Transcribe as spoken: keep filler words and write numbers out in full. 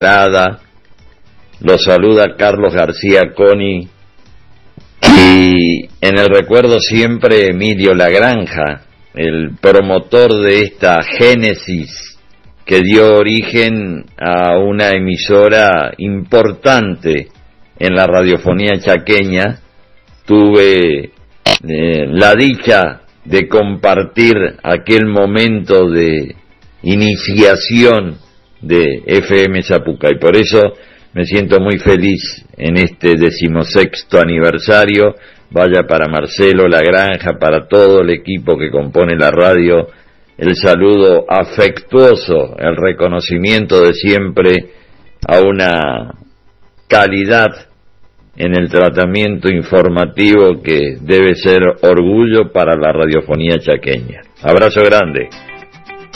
Estrada, lo saluda Carlos García Coni, y en el recuerdo siempre Emilio Lagranja, el promotor de esta génesis que dio origen a una emisora importante en la radiofonía chaqueña. Tuve eh, la dicha de compartir aquel momento de iniciación de F M Zapuca, y por eso me siento muy feliz en este decimosexto aniversario. Vaya para Marcelo Lagranja, para todo el equipo que compone la radio, el saludo afectuoso, el reconocimiento de siempre a una calidad en el tratamiento informativo que debe ser orgullo para la radiofonía chaqueña. Abrazo grande.